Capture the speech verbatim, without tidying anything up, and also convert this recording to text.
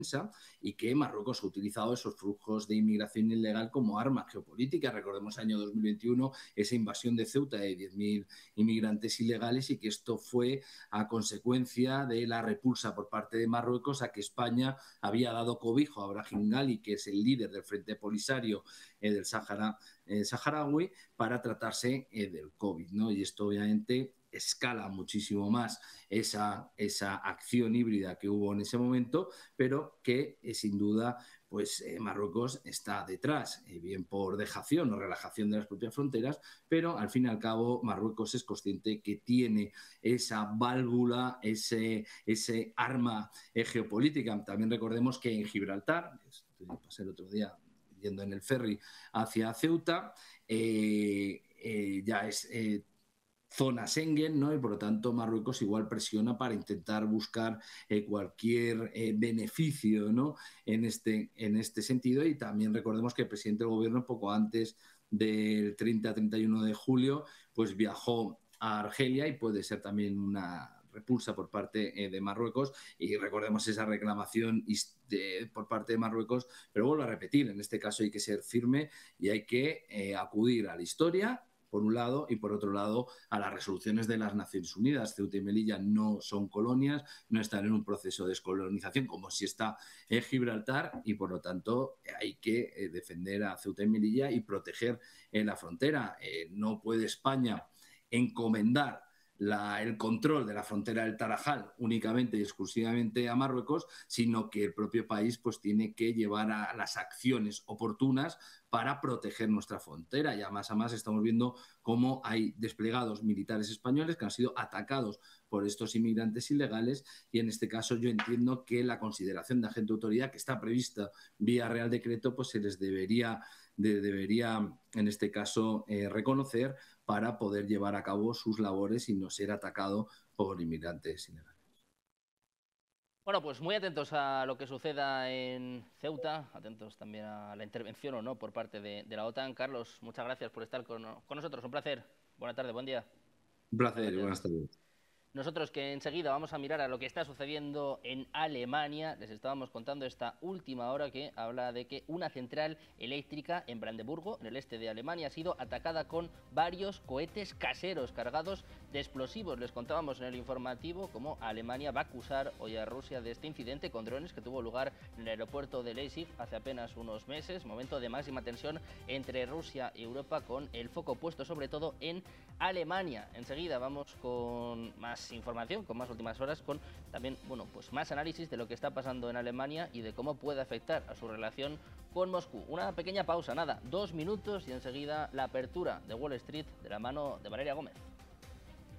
y que Marruecos ha utilizado esos flujos de inmigración ilegal como arma geopolítica. Recordemos el año dos mil veintiuno, esa invasión de Ceuta de diez mil inmigrantes ilegales, y que esto fue a consecuencia de la repulsa por parte de Marruecos a que España había dado cobijo a Brahim Ghali, que es el líder del Frente Polisario eh, del Sáhara eh, saharaui, para tratarse eh, del COVID, ¿no? Y esto obviamente escala muchísimo más esa, esa acción híbrida que hubo en ese momento, pero que eh, sin duda pues eh, Marruecos está detrás, eh, bien por dejación o relajación de las propias fronteras, pero al fin y al cabo Marruecos es consciente que tiene esa válvula, ese, ese arma eh, geopolítica. También recordemos que en Gibraltar, pasé el otro día yendo en el ferry hacia Ceuta, eh, eh, ya es eh, zona Schengen, ¿no? Y por lo tanto Marruecos igual presiona para intentar buscar eh, cualquier eh, beneficio, ¿no? en, este, en este sentido. Y también recordemos que el presidente del gobierno, poco antes del treinta a treinta y uno de julio, pues viajó a Argelia, y puede ser también una repulsa por parte eh, de Marruecos, y recordemos esa reclamación de, por parte de Marruecos, pero vuelvo a repetir, en este caso hay que ser firme y hay que eh, acudir a la historia, por un lado, y por otro lado a las resoluciones de las Naciones Unidas. Ceuta y Melilla no son colonias, no están en un proceso de descolonización como si está en Gibraltar, y por lo tanto hay que eh, defender a Ceuta y Melilla y proteger eh, la frontera. Eh, no puede España encomendar La, el control de la frontera del Tarajal únicamente y exclusivamente a Marruecos, sino que el propio país pues tiene que llevar a las acciones oportunas para proteger nuestra frontera. Y además, además estamos viendo cómo hay desplegados militares españoles que han sido atacados por estos inmigrantes ilegales, y en este caso yo entiendo que la consideración de agente de autoridad, que está prevista vía Real Decreto, pues se les debería, de, debería en este caso eh, reconocer, para poder llevar a cabo sus labores y no ser atacado por inmigrantes ilegales. Bueno, pues muy atentos a lo que suceda en Ceuta, atentos también a la intervención o no por parte de, de la OTAN. Carlos, muchas gracias por estar con, con nosotros, un placer. Buena tarde, buen día. Un placer, Gracias. buenas tardes. Nosotros que enseguida vamos a mirar a lo que está sucediendo en Alemania. Les estábamos contando esta última hora que habla de que una central eléctrica en Brandeburgo, en el este de Alemania, ha sido atacada con varios cohetes caseros cargados de explosivos. Les contábamos en el informativo cómo Alemania va a acusar hoy a Rusia de este incidente con drones que tuvo lugar en el aeropuerto de Leipzig hace apenas unos meses, momento de máxima tensión entre Rusia y Europa, con el foco puesto sobre todo en Alemania. Enseguida vamos con más información, con más últimas horas, con también, bueno, pues más análisis de lo que está pasando en Alemania y de cómo puede afectar a su relación con Moscú. Una pequeña pausa, nada, dos minutos, y enseguida la apertura de Wall Street de la mano de Valeria Gómez.